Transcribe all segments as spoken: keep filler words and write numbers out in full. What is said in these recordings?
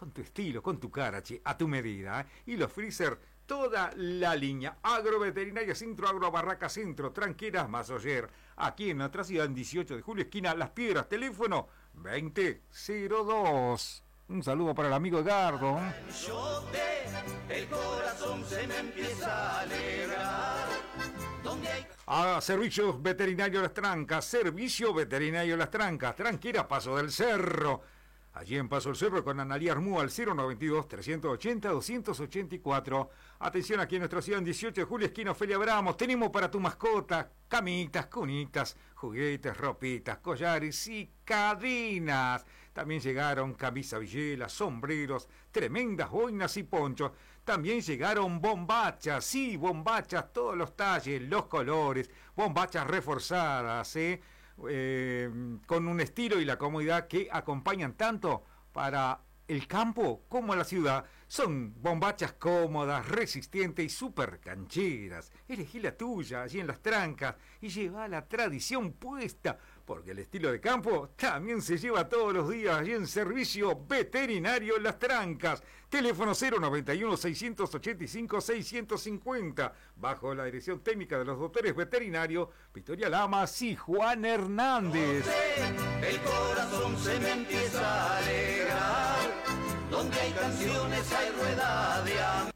con tu estilo, con tu cara, che, a tu medida, ¿eh? Y los freezer, toda la línea. Agroveterinaria Centro, Agro Barraca Centro, Tranqueras Masoyer. Aquí en nuestra ciudad, en dieciocho de julio, esquina Las Piedras, teléfono veinte cero dos. Un saludo para el amigo Edgardo. El corazón se me empieza a alegrar. A Servicios Veterinarios Las Trancas, Servicio Veterinario Las Trancas, Tranqueras Paso del Cerro. Allí en Paso del Cerro con Analía Armú al cero noventa y dos, trescientos ochenta, doscientos ochenta y cuatro. Atención, aquí en nuestra ciudad, en dieciocho de julio, esquina Ofelia Bramos. Tenemos para tu mascota camitas, cunitas, juguetes, ropitas, collares y cadenas. También llegaron camisas, villelas, sombreros, tremendas boinas y ponchos. También llegaron bombachas, sí, bombachas, todos los talles, los colores, bombachas reforzadas, ¿eh? Eh, con un estilo y la comodidad que acompañan tanto para el campo como la ciudad. Son bombachas cómodas, resistentes y súper cancheras. Elegí la tuya allí en Las Trancas y lleva la tradición puesta, porque el estilo de campo también se lleva todos los días allí en Servicio Veterinario Las Trancas. Teléfono cero noventa y uno, seiscientos ochenta y cinco, seiscientos cincuenta, bajo la dirección técnica de los doctores veterinarios Victoria Lamas y Juan Hernández. El corazón se me empieza a alegrar. Donde hay canciones hay rueda de amor.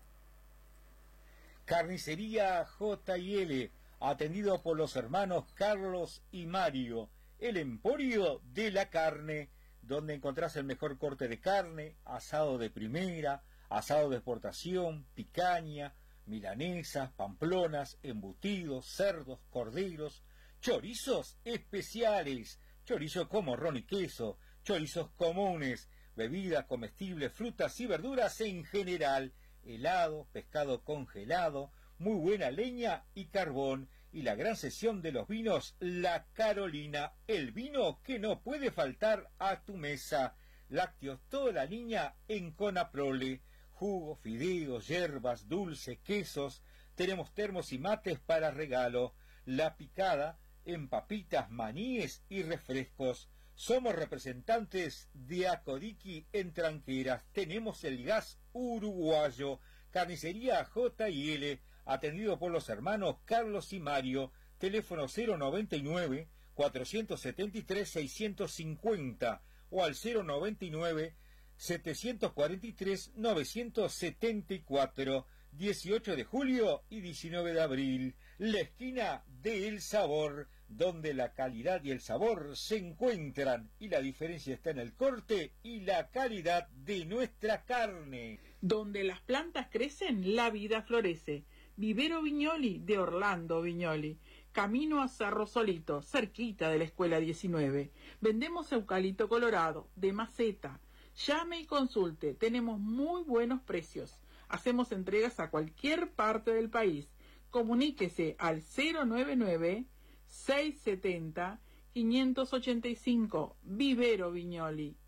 Carnicería J y L, atendido por los hermanos Carlos y Mario, el emporio de la carne, donde encontrás el mejor corte de carne, asado de primera, asado de exportación, picaña, milanesas, pamplonas, embutidos, cerdos, corderos, chorizos especiales, chorizo con morrón y queso, chorizos comunes, bebidas comestibles, frutas y verduras en general, helado, pescado congelado, muy buena leña y carbón, y la gran sesión de los vinos La Carolina, el vino que no puede faltar a tu mesa. Lácteos toda la línea en Conaprole, jugo, fideos, hierbas, dulce, quesos, tenemos termos y mates para regalo, La Picada en papitas, maníes y refrescos. Somos representantes de Acodiqui en Tranqueras. Tenemos el gas uruguayo. Carnicería J y L, atendido por los hermanos Carlos y Mario. Teléfono cero noventa y nueve, cuatrocientos setenta y tres, seiscientos cincuenta o al cero noventa y nueve, setecientos cuarenta y tres, novecientos setenta y cuatro. dieciocho de julio y diecinueve de abril, la esquina de El Sabor, donde la calidad y el sabor se encuentran y la diferencia está en el corte y la calidad de nuestra carne. Donde las plantas crecen, la vida florece. Vivero Viñoli de Orlando Viñoli, camino a Cerro Solito, cerquita de la Escuela diecinueve. Vendemos eucalipto colorado, de maceta. Llame y consulte, tenemos muy buenos precios. Hacemos entregas a cualquier parte del país. Comuníquese al cero noventa y nueve, seiscientos setenta, quinientos ochenta y cinco. Vivero Viñoli.